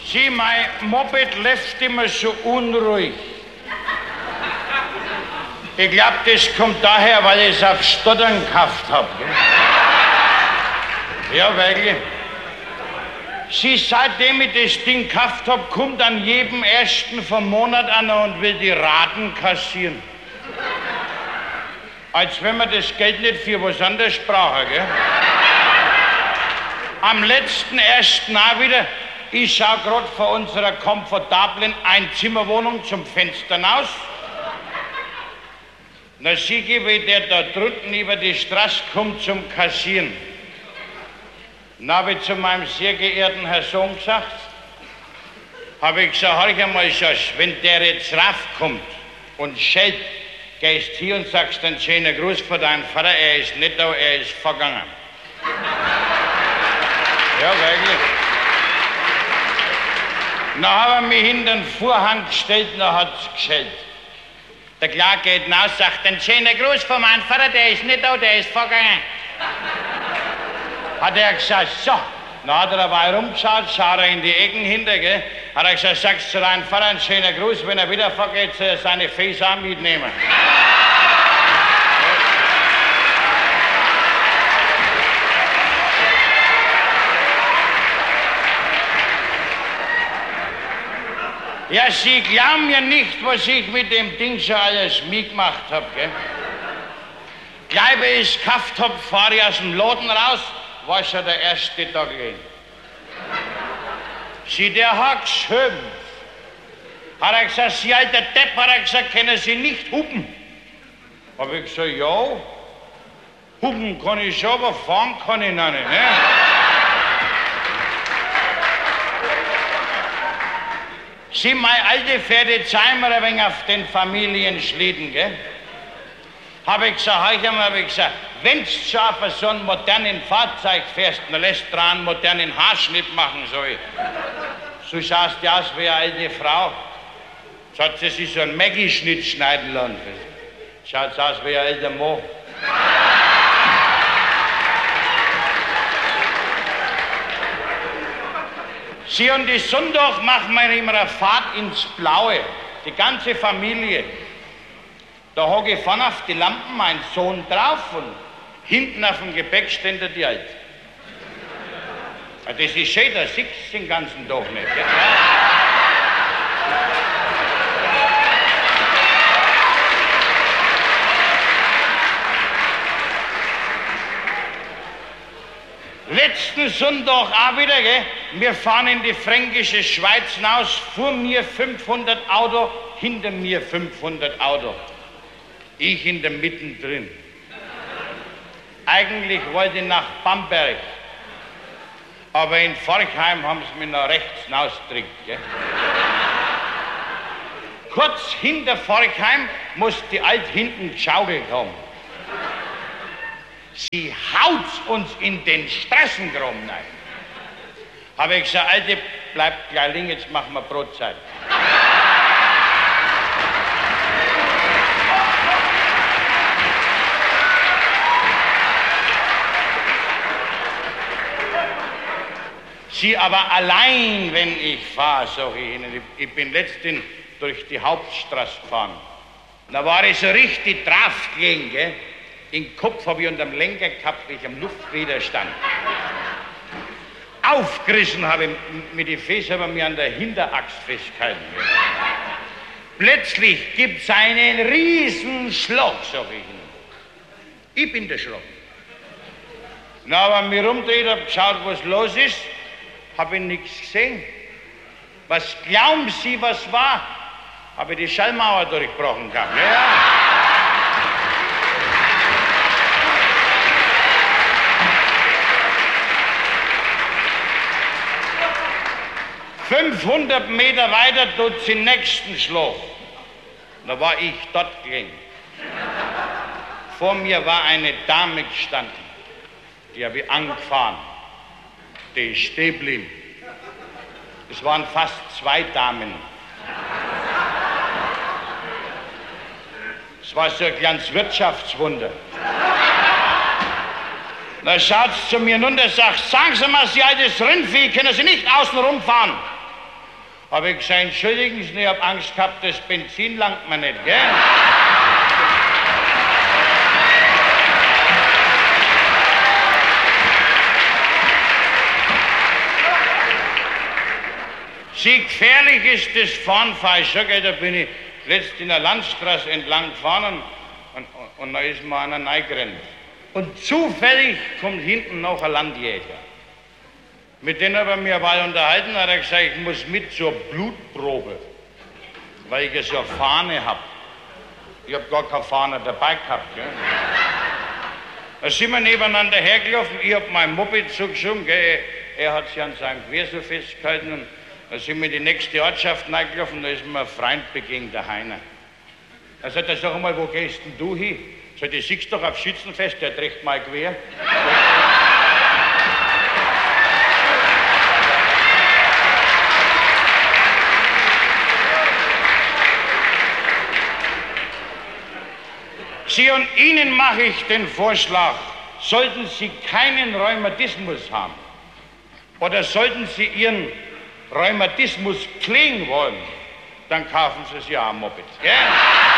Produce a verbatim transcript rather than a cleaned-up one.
Sie, mein Moped läuft immer so unruhig. Ich glaube, das kommt daher, weil ich es auf Stottern gekauft habe. Ja, wirklich. Sie, seitdem ich das Ding gekauft habe, kommt an jedem ersten vom Monat einer und will die Raten kassieren. Als wenn man das Geld nicht für was anderes brauche, gell? Am letzten ersten auch wieder, ich schau grad von unserer komfortablen Einzimmerwohnung zum Fenster raus. Na, sieh ich, wie der da drunten über die Straße kommt zum Kassieren. Dann habe ich zu meinem sehr geehrten Herrn Sohn gesagt, habe ich gesagt, hör einmal, Schorsch, wenn der jetzt raufkommt und schellt, gehst hier und sagst einen schönen Gruß von deinem Vater, er ist nicht da, er ist vergangen. Ja, wirklich. Dann hat er mich hinter den Vorhang gestellt und dann hat es geschellt. Der Kleine geht hinaus, sagt, einen schönen Gruß von meinem Vater, der ist nicht da, der ist vergangen. Hat er gesagt, so. Dann hat er dabei rumgeschaut, schaut er in die Ecken hinter, gell? Hat er gesagt, sagst zu deinem Vater einen schönen Gruß, wenn er wieder vergeht, soll er seine Füße auch mitnehmen. Ja, Sie glauben mir nicht, was ich mit dem Ding schon alles mitgemacht habe, gell? Gleich, wie ich es gekauft habe, fahre ich aus dem Laden raus, war schon der erste Tag gehen. Sie, der hat geschimpft. Hat er gesagt, Sie alter Depp, hat er gesagt, können Sie nicht hupen? Hab ich gesagt, ja, hupen kann ich schon, aber fahren kann ich noch nicht, ne? Sie, meine alte Pferde, zeigen wir ein wenig auf den Familienschlitten, gell? Hab ich gesagt, hab ich einmal hab ich gesagt, wenn du schon auf so einem modernen Fahrzeug fährst, dann lässt du dran einen modernen Haarschnitt machen, so ich. So schaust du aus wie eine alte Frau. So hat sie sich so einen Maggi-Schnitt schneiden lassen. Schaut aus wie ein alter Mann. Sie, und die Sonntag machen wir immer eine Fahrt ins Blaue, die ganze Familie. Da hocke ich vorne auf die Lampen, mein Sohn drauf und hinten auf dem Gepäckständer die Alte. Das ist schön, da siehst du den ganzen Tag nicht. Ja? Letzten Sonntag auch wieder, gell? Wir fahren in die fränkische Schweiz hinaus, vor mir fünfhundert Auto, hinter mir fünfhundert Auto. Ich in der Mitte drin. Eigentlich wollte ich nach Bamberg, aber in Forchheim haben sie mich nach rechts hinausgedrückt. Kurz hinter Forchheim muss die Alt hinten geschaukelt haben. Sie haut uns in den Straßengraben rein. Habe ich gesagt, Alte, bleibt gleich liegen, jetzt machen wir Brotzeit. Sie, aber allein, wenn ich fahre, sag ich Ihnen, ich bin letztens durch die Hauptstraße gefahren. Da war ich so richtig drauf gelegen, gell? Den Kopf habe ich unterm Lenker gehabt, wie ich am Luftwiderstand. Aufgerissen habe ich mit den Füßen, aber mir an der Hinteraxt festgehalten. Plötzlich gibt es einen Riesenschlag, sag ich Ihnen. Ich bin der Schlag. Na, aber mich rumdreht, hab geschaut, was los ist, habe ich nichts gesehen. Was glauben Sie, was war? Habe ich die Schallmauer durchbrochen gehabt. Ja, ja. fünfhundert Meter weiter tut sie den nächsten Schlag. Da war ich dort gelegen. Vor mir war eine Dame gestanden. Die habe ich angefahren. Die ist stehen geblieben. Es waren fast zwei Damen. Es war so ein kleines Wirtschaftswunder. Da schaut sie zu mir runter und sagt, sagen Sie mal, Sie altes Rindvieh, können Sie nicht außen rumfahren? Habe ich gesagt, entschuldigen Sie, ich habe Angst gehabt, das Benzin langt mir nicht, gell? Sie gefährlich ist das Fahren, fahr ich schon, gell? Da bin ich letztens in der Landstraße entlang gefahren und, und, und da ist mir einer reingerannt. Und zufällig kommt hinten noch ein Landjäger. Mit dem habe ich mich aber unterhalten, hat er gesagt, ich muss mit zur Blutprobe, weil ich ja so eine Fahne habe. Ich habe gar keine Fahne dabei gehabt. Gell? Da sind wir nebeneinander hergelaufen, ich habe mein Moped zugeschoben, gell? Er hat sich an seinem Gewehr so festgehalten und da sind wir in die nächste Ortschaft reingelaufen, da ist mir ein Freund begegnet, der Heiner. Er sagt, sag mal, wo gehst denn du hin? Sagt, ich siehst doch auf Schützenfest, der trägt mein Gewehr. Sie und Ihnen mache ich den Vorschlag, sollten Sie keinen Rheumatismus haben oder sollten Sie Ihren Rheumatismus klingen wollen, dann kaufen Sie sich ja ein Moped. Gell?